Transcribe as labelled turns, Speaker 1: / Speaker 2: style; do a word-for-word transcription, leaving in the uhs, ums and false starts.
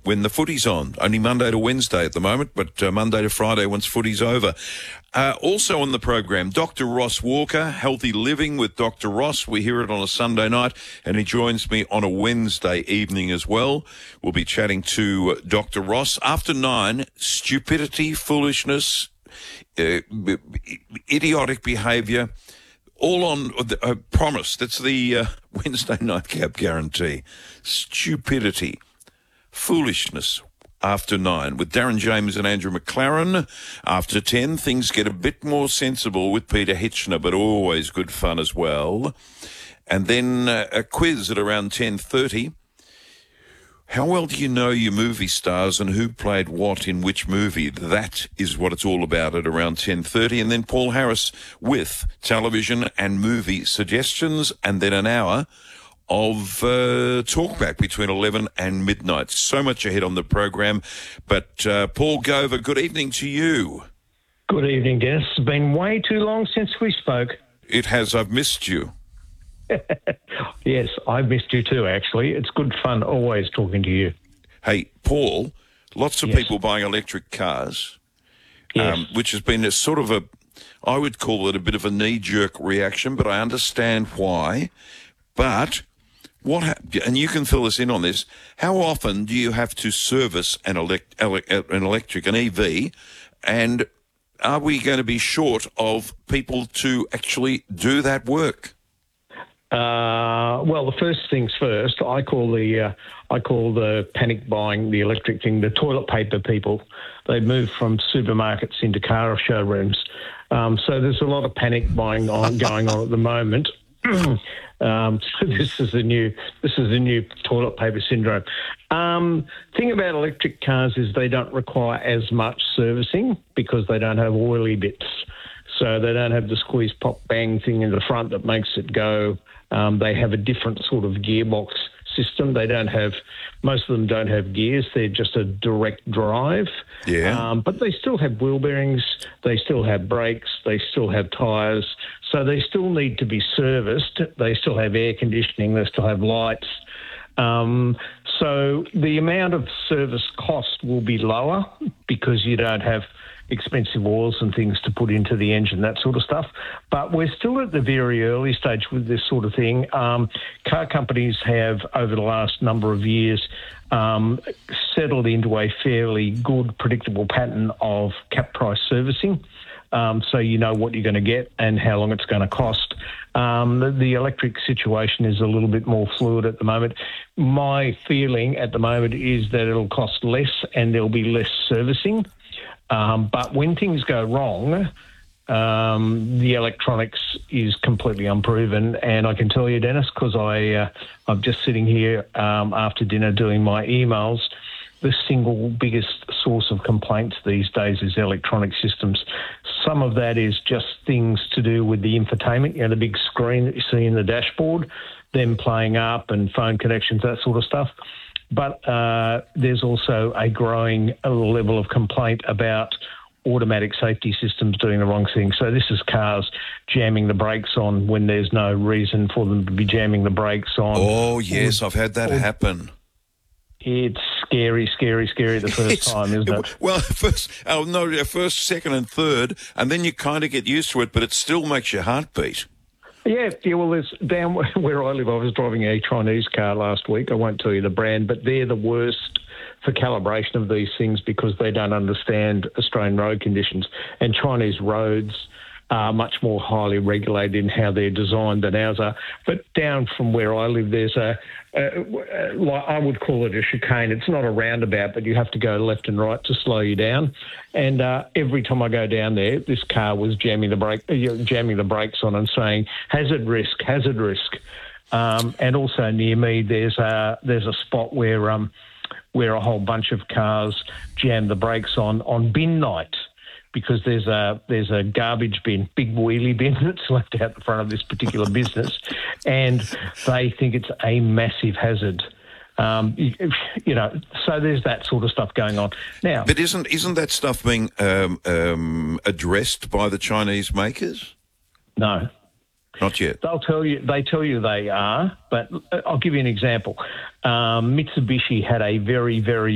Speaker 1: when the footy's on. Only Monday to Wednesday at the moment, but uh, Monday to Friday once footy's over. Uh, also on the program, Doctor Ross Walker, Healthy Living with Doctor Ross. We hear it on a Sunday night, and he joins me on a Wednesday evening as well. We'll be chatting to uh, Doctor Ross. After nine, stupidity, foolishness, uh, idiotic behaviour, all on the uh, promise. That's the uh, Wednesday nightcap guarantee. Stupidity, foolishness, after nine with Darren James and Andrew McLaren. After ten, things get a bit more sensible with Peter Hitchner, but always good fun as well. And then uh, a quiz at around ten thirty. How well do you know your movie stars and who played what in which movie? That is what it's all about at around ten thirty. And then Paul Harris with television and movie suggestions, and then an hour of uh, talkback between eleven and midnight. So much ahead on the program. But uh, Paul Gover, good evening to you.
Speaker 2: Good evening, Dennis. It's been way too long since we spoke.
Speaker 1: It has. I've missed you.
Speaker 2: Yes, I've missed you too, actually. It's good fun always talking to you.
Speaker 1: Hey, Paul, lots of
Speaker 2: Yes.
Speaker 1: people buying electric cars,
Speaker 2: Yes.
Speaker 1: um, which has been a sort of a, I would call it a bit of a knee-jerk reaction, but I understand why. But what, ha- and you can fill us in on this, how often do you have to service an, elect- ele- an electric, an E V, and are we going to be short of people to actually do that work?
Speaker 2: Uh, well, the first things first. I call the uh, I call the panic buying, the electric thing, the toilet paper people. They move from supermarkets into car showrooms. Um, so there's a lot of panic buying on, going on at the moment. um, so this is the new this is the new toilet paper syndrome. Um, thing about electric cars is they don't require as much servicing because they don't have oily bits. So they don't have the squeeze, pop, bang thing in the front that makes it go. Um, they have a different sort of gearbox system. They don't have, most of them don't have gears. They're just a direct drive.
Speaker 1: Yeah.
Speaker 2: Um, but they still have wheel bearings. They still have brakes. They still have tyres. So they still need to be serviced. They still have air conditioning. They still have lights. Um, so the amount of service cost will be lower because you don't have expensive oils and things to put into the engine, that sort of stuff. But we're still at the very early stage with this sort of thing. Um, car companies have, over the last number of years, um, settled into a fairly good, predictable pattern of cap price servicing. Um, so you know what you're going to get and how long it's going to cost. Um, the, the electric situation is a little bit more fluid at the moment. My feeling at the moment is that it'll cost less and there'll be less servicing. Um, but when things go wrong, um, the electronics is completely unproven. And I can tell you, Dennis, because I, uh, I'm just sitting here um, after dinner doing my emails, the single biggest source of complaints these days is electronic systems. Some of that is just things to do with the infotainment, you know, the big screen that you see in the dashboard, them playing up and phone connections, that sort of stuff. But uh, there's also a growing level of complaint about automatic safety systems doing the wrong thing. So this is cars jamming the brakes on when there's no reason for them to be jamming the brakes on.
Speaker 1: Oh, yes,
Speaker 2: or,
Speaker 1: I've had that
Speaker 2: or,
Speaker 1: happen.
Speaker 2: It's scary, scary, scary the first
Speaker 1: It's,
Speaker 2: time, isn't it?
Speaker 1: Well, first, oh, no, first, second and third, and then you kind of get used to it, but it still makes your heart beat.
Speaker 2: Yeah, yeah. Well, there's down where I live. I was driving a Chinese car last week. I won't tell you the brand, but they're the worst for calibration of these things because they don't understand Australian road conditions. And Chinese roads are much more highly regulated in how they're designed than ours are. But down from where I live, there's a, a, a I would call it a chicane. It's not a roundabout, but you have to go left and right to slow you down. And uh, every time I go down there, this car was jamming the brake, uh, jamming the brakes on and saying hazard risk, hazard risk. Um, and also near me, there's a there's a spot where um where a whole bunch of cars jam the brakes on on bin night. Because there's a there's a garbage bin, big wheelie bin that's left out the front of this particular business, and they think it's a massive hazard. Um, you, you know, so there's that sort of stuff going on now.
Speaker 1: But isn't isn't that stuff being um, um, addressed by the Chinese makers?
Speaker 2: No,
Speaker 1: not yet.
Speaker 2: They'll tell you. They tell you they are, but I'll give you an example. Um, Mitsubishi had a very very